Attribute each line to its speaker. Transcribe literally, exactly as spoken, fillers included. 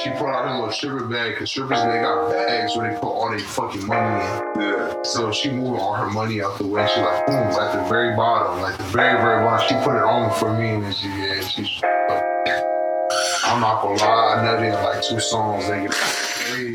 Speaker 1: she pulled out her little stripper bag, because strippers, they got bags where they put all their fucking money in.
Speaker 2: Yeah. So
Speaker 1: she moved all her money out the way. She like, boom, at the very bottom, like the very, very bottom. She put it on for me, and then she, yeah, she's like, I'm not gonna lie, I nutted in like two songs, nigga.